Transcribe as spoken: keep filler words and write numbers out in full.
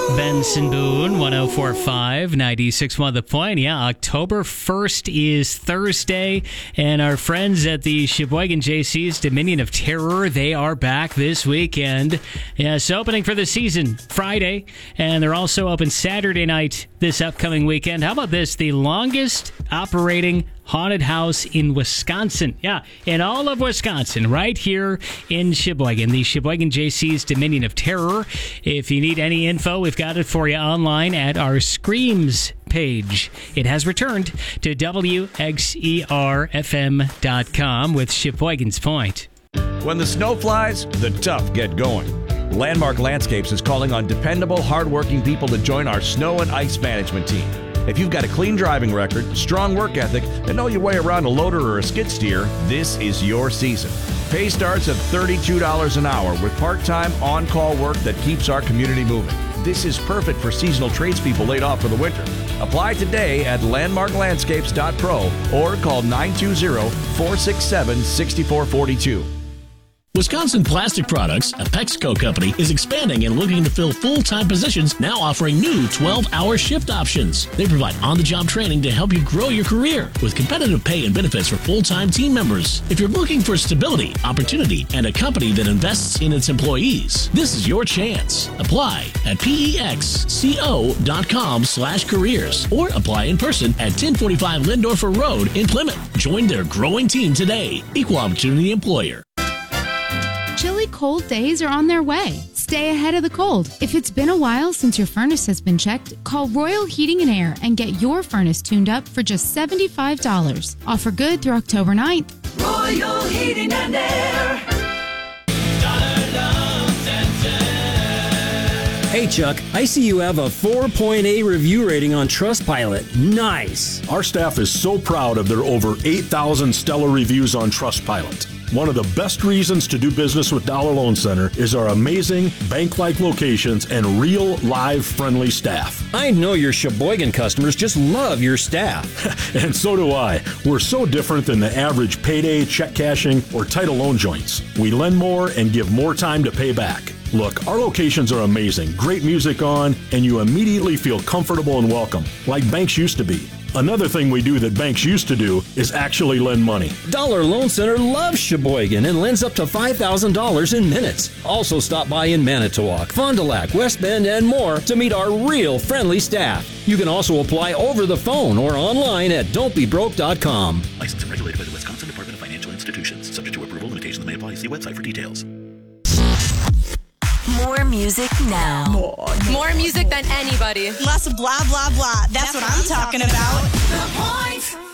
Benson Boone, one oh four point five, ninety-six point one The Point. Yeah, October first is Thursday, and our friends at the Sheboygan J C's Dominion of Terror, they are back this weekend. Yes, opening for the season Friday, and they're also open Saturday night this upcoming weekend. How about this? The longest operating haunted house in Wisconsin. Yeah, in all of Wisconsin, right here in Sheboygan, the Sheboygan J C's Dominion of Terror. If you need any info, we've got it for you online at our Screams page. It has returned to W X E R F M dot com with Sheboygan's Point. When the snow flies, the tough get going. Landmark Landscapes is calling on dependable, hardworking people to join our snow and ice management team. If you've got a clean driving record, strong work ethic, and know your way around a loader or a skid steer, this is your season. Pay starts at thirty-two dollars an hour with part-time, on-call work that keeps our community moving. This is perfect for seasonal tradespeople laid off for the winter. Apply today at landmark landscapes dot pro or call nine two zero, four six seven, six four four two. Wisconsin Plastic Products, a Pexco company, is expanding and looking to fill full-time positions, now offering new twelve-hour shift options. They provide on-the-job training to help you grow your career with competitive pay and benefits for full-time team members. If you're looking for stability, opportunity, and a company that invests in its employees, this is your chance. Apply at pexco.com slash careers or apply in person at ten forty-five Lindorfer Road in Plymouth. Join their growing team today. Equal Opportunity Employer. Chilly cold days are on their way. Stay ahead of the cold. If it's been a while since your furnace has been checked, call Royal Heating and Air and get your furnace tuned up for just seventy-five dollars. Offer good through October ninth. Royal Heating and Air. Hey Chuck, I see you have a four point eight review rating on Trustpilot. Nice. Our staff is so proud of their over eight thousand stellar reviews on Trustpilot. One of the best reasons to do business with Dollar Loan Center is our amazing bank-like locations and real, live, friendly staff. I know your Sheboygan customers just love your staff. And so do I. We're so different than the average payday, check cashing, or title loan joints. We lend more and give more time to pay back. Look, our locations are amazing, great music on, and you immediately feel comfortable and welcome, like banks used to be. Another thing we do that banks used to do is actually lend money. Dollar Loan Center loves Sheboygan and lends up to five thousand dollars in minutes. Also stop by in Manitowoc, Fond du Lac, West Bend, and more to meet our real friendly staff. You can also apply over the phone or online at don't be broke dot com. Licensed and regulated by the Wisconsin Department of Financial Institutions. Subject to approval, limitations may apply. See website for details. More music now. More, more music than anybody. Less blah, blah, blah. That's, That's what, what I'm talking, talking about. about. The Point.